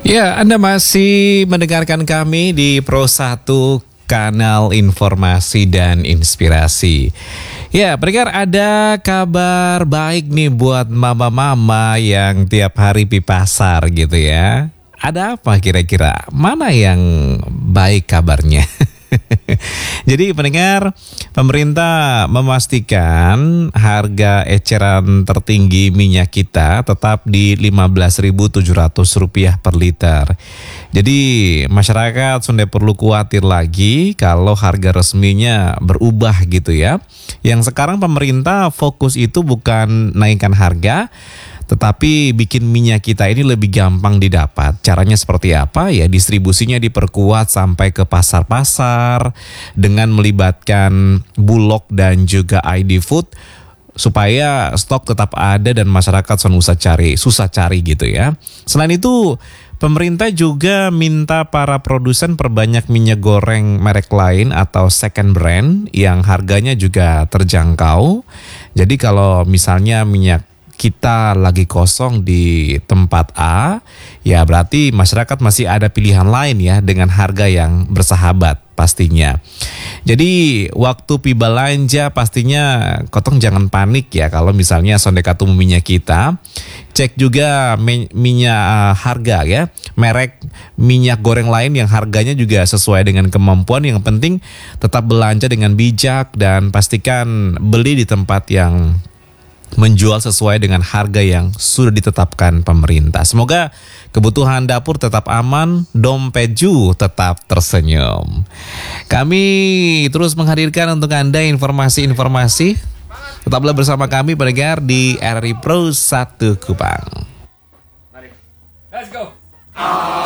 Ya, Anda masih mendengarkan kami di Pro 1 Kanal Informasi dan Inspirasi. Ya, pendengar, ada kabar baik nih buat mama-mama yang tiap hari pi pasar gitu ya. Ada apa kira-kira? Mana yang baik kabarnya? Jadi pendengar, pemerintah memastikan harga eceran tertinggi minyak kita tetap di Rp15.700 per liter. Jadi masyarakat sudah perlu khawatir lagi kalau harga resminya berubah gitu ya. Yang sekarang pemerintah fokus itu bukan naikkan harga, tetapi bikin minyak kita ini lebih gampang didapat. Caranya seperti apa? Ya, distribusinya diperkuat sampai ke pasar-pasar dengan melibatkan Bulog dan juga ID Food supaya stok tetap ada dan masyarakat susah cari gitu ya. Selain itu, pemerintah juga minta para produsen perbanyak minyak goreng merek lain atau second brand yang harganya juga terjangkau. Jadi kalau misalnya minyak kita lagi kosong di tempat A, ya berarti masyarakat masih ada pilihan lain ya dengan harga yang bersahabat pastinya. Jadi waktu pi belanja pastinya kotong jangan panik ya kalau misalnya sonde katumu minyak kita. Cek juga minyak harga ya, merek minyak goreng lain yang harganya juga sesuai dengan kemampuan. Yang penting tetap belanja dengan bijak dan pastikan beli di tempat yang menjual sesuai dengan harga yang sudah ditetapkan pemerintah. Semoga kebutuhan dapur tetap aman, dompet ju tetap tersenyum. Kami terus menghadirkan untuk Anda informasi-informasi. Tetaplah bersama kami pendengar di RRI Pro 1 Kupang. Let's go.